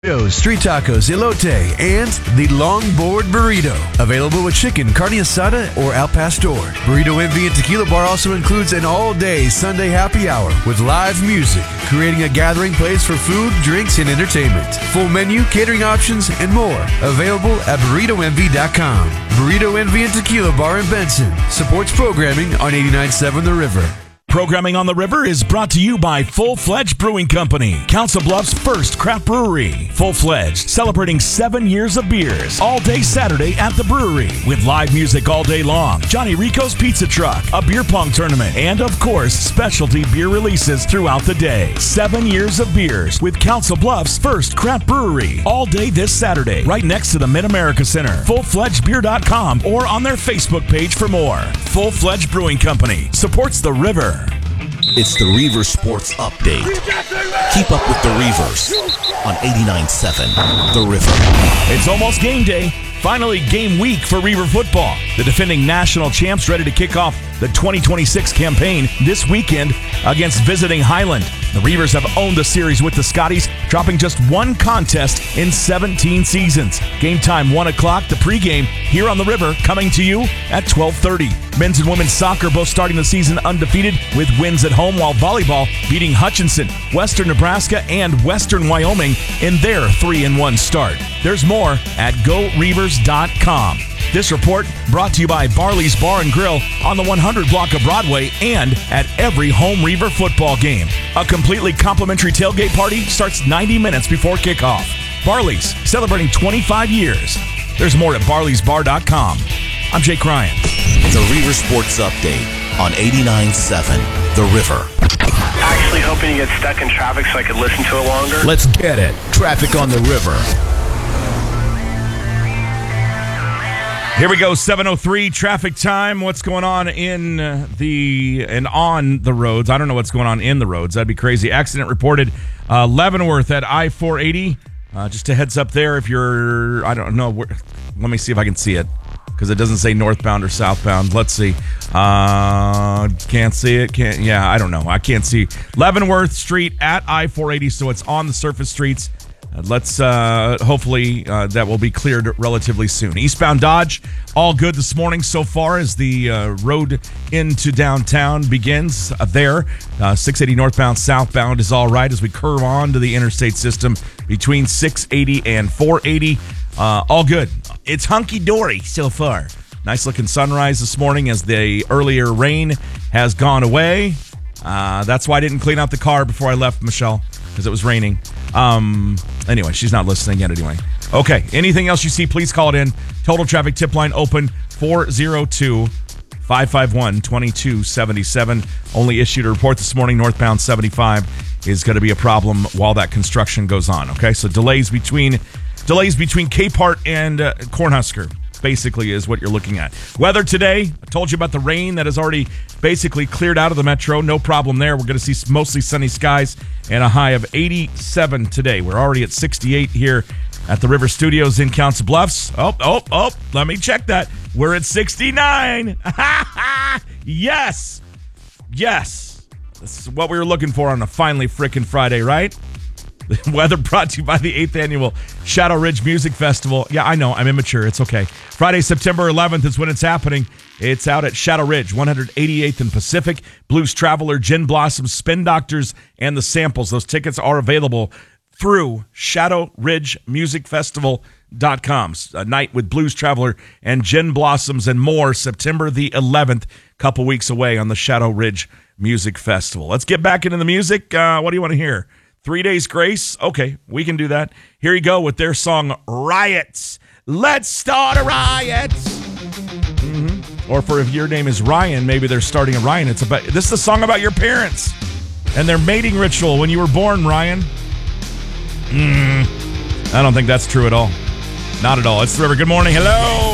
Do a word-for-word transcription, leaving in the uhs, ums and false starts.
Street tacos, elote, and the longboard burrito. Available with chicken, carne asada, or al pastor. Burrito Envy and Tequila Bar also includes an all-day Sunday happy hour with live music, creating a gathering place for food, drinks, and entertainment. Full menu, catering options, and more. Available at burrito envy dot com. Burrito Envy and Tequila Bar in Benson supports programming on eighty-nine point seven The River. Programming on the River is brought to you by Full Fledged Brewing Company, Council Bluffs' first craft brewery. Full Fledged, celebrating seven years of beers, all day Saturday at the brewery, with live music all day long, Johnny Rico's Pizza Truck, a beer pong tournament, and of course, specialty beer releases throughout the day. Seven years of beers with Council Bluffs' first craft brewery, all day this Saturday, right next to the Mid-America Center. full fledged beer dot com or on their Facebook page for more. Full Fledged Brewing Company supports the River. It's the Reaver Sports Update. Keep up with the Reavers on eighty-nine point seven The River. It's almost game day. Finally, game week for Reaver football. The defending national champs ready to kick off the twenty twenty-six campaign this weekend against visiting Highland. The Reavers have owned the series with the Scotties, dropping just one contest in seventeen seasons. Game time, one o'clock. The pregame here on the River coming to you at twelve thirty. Men's and women's soccer both starting the season undefeated with wins at home, while volleyball beating Hutchinson, Western Nebraska, and Western Wyoming in their three and one start. There's more at go reavers dot com. This report brought to you by Barley's Bar and Grill on the one hundred block of Broadway and at every home Reaver football game. A completely complimentary tailgate party starts ninety minutes before kickoff. Barley's, celebrating twenty-five years. There's more at barleys bar dot com. I'm Jake Ryan. The Reaver Sports Update on eighty-nine point seven The River. Actually hoping to get stuck in traffic so I could listen to it longer. Let's get it. Traffic on the River. Here we go, seven oh three traffic time. What's going on in the and on the roads? I don't know what's going on in the roads. That'd be crazy. Accident reported uh, Leavenworth at I four eighty. Uh, just a heads up there if you're, I don't know. Where, let me see if I can see it because it doesn't say northbound or southbound. Let's see. Uh, can't see it. Can't. Yeah, I don't know. I can't see Leavenworth Street at I four eighty, so it's on the surface streets. Uh, let's uh, hopefully uh, that will be cleared relatively soon. Eastbound Dodge, all good this morning so far as the uh, road into downtown begins uh, there. Uh, six eighty northbound, southbound is all right as we curve on to the interstate system between six eighty and four eighty. Uh, all good. It's hunky-dory so far. Nice looking sunrise this morning as the earlier rain has gone away. Uh, that's why I didn't clean out the car before I left, Michelle, because it was raining. Um, anyway, she's not listening yet anyway. Okay, anything else you see, please call it in. Total traffic tip line open four oh two, five five one, two two seven seven. Only issued a report this morning, northbound seventy-five is going to be a problem while that construction goes on. Okay, so delays between delays between Capehart and uh, Cornhusker basically is what you're looking at. Weather today, I told you about the rain that has already basically cleared out of the metro. No problem there. We're going to see mostly sunny skies and a high of eighty-seven today. We're already at sixty-eight here at the River Studios in Council Bluffs. Oh, oh, oh, let me check that. We're at sixty-nine. Yes. Yes. This is what we were looking for on a finally frickin' Friday, right? The weather brought to you by the eighth Annual Shadow Ridge Music Festival. Yeah, I know. I'm immature. It's okay. Friday, September eleventh is when it's happening. It's out at Shadow Ridge, one eighty-eighth and Pacific. Blues Traveler, Gin Blossom, Spin Doctors, and The Samples. Those tickets are available through shadow ridge music festival dot com. A night with Blues Traveler and Gin Blossoms and more, September the eleventh, couple weeks away on the Shadow Ridge Music Festival. Let's get back into the music. Uh, what do you want to hear? Three Days Grace? Okay, we can do that. Here you go with their song, Riots. Let's start a riot. Mm-hmm. Or for if your name is Ryan, maybe they're starting a riot. It's about, this is a song about your parents and their mating ritual when you were born, Ryan. Mm, I don't think that's true at all. Not at all. It's the River. Good morning. Hello.